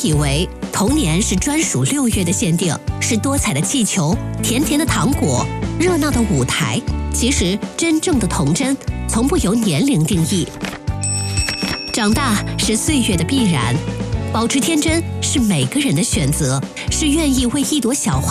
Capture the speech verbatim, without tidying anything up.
以为童年是专属六月的限定，是多彩的气球、甜甜的糖果、热闹的舞台。其实，真正的童真从不由年龄定义。长大是岁月的必然，保持天真是每个人的选择，是愿意为一朵小花